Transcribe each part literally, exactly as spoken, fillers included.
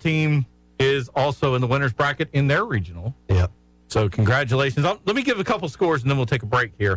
team is also in the winner's bracket in their regional. Yeah. So congratulations. I'll, let me give a couple scores, and then we'll take a break here.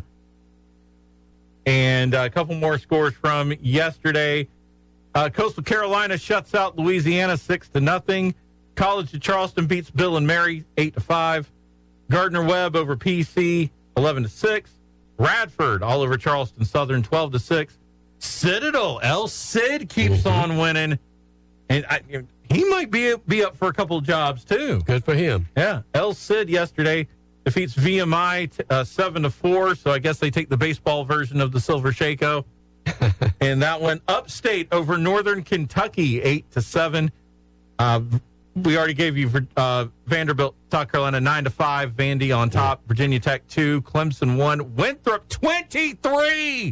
And a couple more scores from yesterday. Uh, Coastal Carolina shuts out Louisiana six to nothing. College of Charleston beats Bill and Mary eight to five. Gardner Webb over P C eleven to six. Radford all over Charleston Southern twelve to six. Citadel, El Cid keeps mm-hmm. on winning. And I, he might be, be up for a couple of jobs, too. Good for him. Yeah. El Cid yesterday defeats V M I uh, seven to four, so I guess they take the baseball version of the Silver Shako. And that one, Upstate over Northern Kentucky eight to seven. Uh, we already gave you uh, Vanderbilt, South Carolina nine to five. Vandy on top. Yeah. Virginia Tech two. Clemson one. Winthrop twenty-three.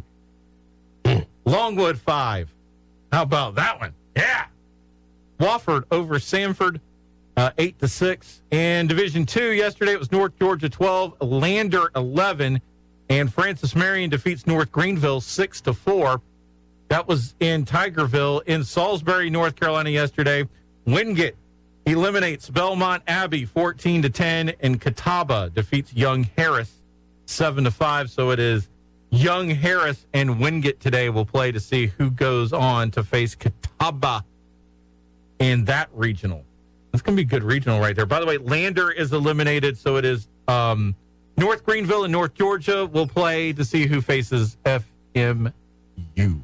Longwood five. How about that one? Yeah. Wofford over Samford uh, eight to six. And Division two yesterday it was North Georgia twelve, Lander eleven, and Francis Marion defeats North Greenville six to four. That was in Tigerville. In Salisbury, North Carolina yesterday, Wingate eliminates Belmont Abbey fourteen to ten, and Catawba defeats Young Harris seven to five. So it is Young Harris and Wingate today will play to see who goes on to face Catawba in that regional. That's going to be a good regional right there. By the way, Lander is eliminated, so it is um, North Greenville and North Georgia will play to see who faces F M U.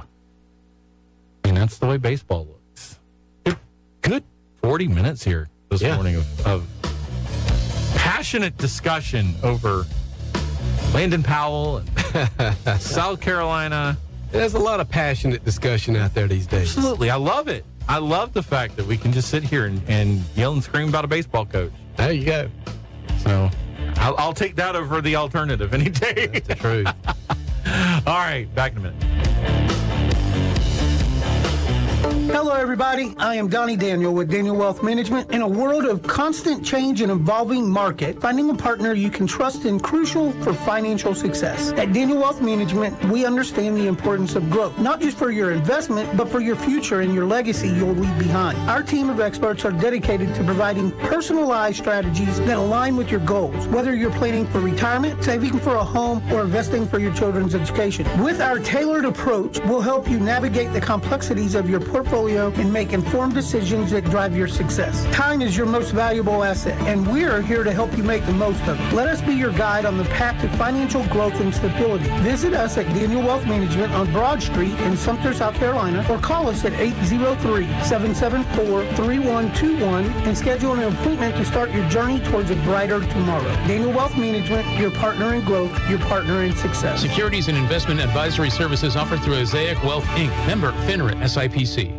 And that's the way baseball looks. Good, good forty minutes here this yeah. morning of, of passionate discussion over Landon Powell and South Carolina. There's a lot of passionate discussion out there these days. Absolutely. I love it. I love the fact that we can just sit here and, and yell and scream about a baseball coach. There you go. So I'll, I'll take that over the alternative any day. That's the truth. All right. Back in a minute. Hello, everybody. I am Donnie Daniel with Daniel Wealth Management. In a world of constant change and evolving market, finding a partner you can trust is crucial for financial success. At Daniel Wealth Management, we understand the importance of growth, not just for your investment, but for your future and your legacy you'll leave behind. Our team of experts are dedicated to providing personalized strategies that align with your goals, whether you're planning for retirement, saving for a home, or investing for your children's education. With our tailored approach, we'll help you navigate the complexities of your portfolio and make informed decisions that drive your success. Time is your most valuable asset, and we're here to help you make the most of it. Let us be your guide on the path to financial growth and stability. Visit us at Daniel Wealth Management on Broad Street in Sumter, South Carolina, or call us at eight zero three, seven seven four, three one two one and schedule an appointment to start your journey towards a brighter tomorrow. Daniel Wealth Management, your partner in growth, your partner in success. Securities and investment advisory services offered through Osaic Wealth, Incorporated. Member FINRA S I P C.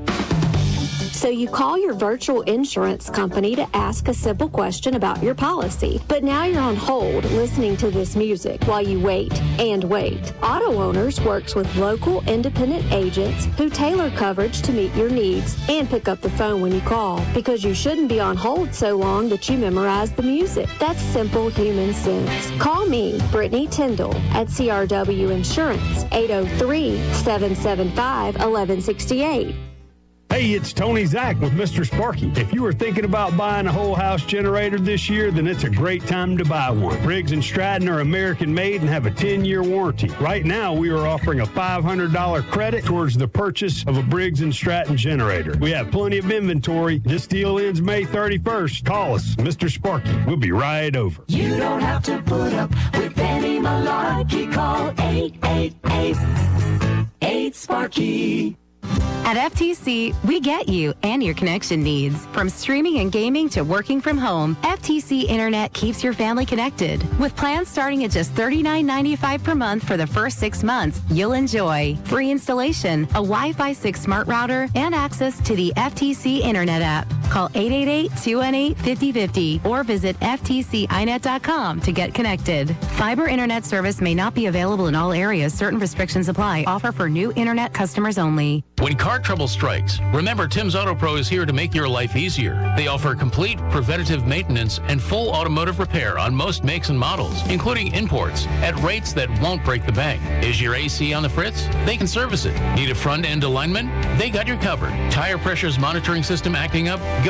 So you call your virtual insurance company to ask a simple question about your policy. But now you're on hold listening to this music while you wait and wait. Auto Owners works with local independent agents who tailor coverage to meet your needs and pick up the phone when you call, because you shouldn't be on hold so long that you memorize the music. That's simple human sense. Call me, Brittany Tyndall, at C R W Insurance, eight oh three, seven seven five, one one six eight. Hey, it's Tony Zach with Mister Sparky. If you are thinking about buying a whole house generator this year, then it's a great time to buy one. Briggs and Stratton are American made and have a ten-year warranty. Right now, we are offering a five hundred dollars credit towards the purchase of a Briggs and Stratton generator. We have plenty of inventory. This deal ends May thirty-first. Call us, Mister Sparky. We'll be right over. You don't have to put up with any malarkey. Call eight eight eight, eight Sparky. At F T C, we get you and your connection needs. From streaming and gaming to working from home, F T C Internet keeps your family connected. With plans starting at just thirty-nine ninety-five per month for the first six months, you'll enjoy free installation, a Wi-Fi six smart router, and access to the F T C Internet app. Call eight eight eight, two one eight, five oh five oh or visit F T C I net dot com to get connected. Fiber Internet service may not be available in all areas. Certain restrictions apply. Offer for new Internet customers only. When car trouble strikes, remember Tim's Auto Pro is here to make your life easier. They offer complete preventative maintenance and full automotive repair on most makes and models, including imports, at rates that won't break the bank. Is your A C on the fritz? They can service it. Need a front-end alignment? They got you covered. Tire pressures monitoring system acting up?